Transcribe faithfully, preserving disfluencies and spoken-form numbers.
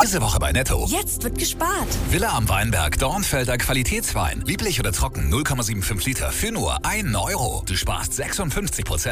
Diese Woche bei Netto. Jetzt wird gespart. Villa am Weinberg, Dornfelder Qualitätswein. Lieblich oder trocken null Komma fünfundsiebzig Liter für nur einen Euro. Du sparst sechsundfünfzig Prozent.